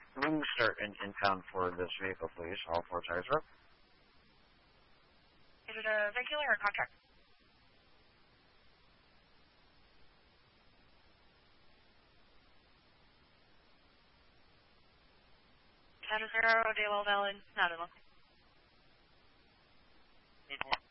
Room start and inbound for this vehicle, please. All four tires are up. Is it a regular or contract? Cat 0, Daywell Valley, not enough. 8-4.